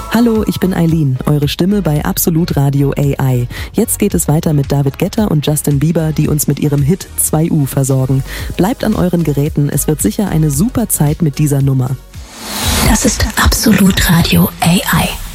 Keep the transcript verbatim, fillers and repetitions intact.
Hallo, ich bin Eileen, eure Stimme bei Absolut Radio A I. Jetzt geht es weiter mit David Guetta und Justin Bieber, die uns mit ihrem Hit zwei U versorgen. Bleibt an euren Geräten, es wird sicher eine super Zeit mit dieser Nummer. Das ist Absolut Radio A I.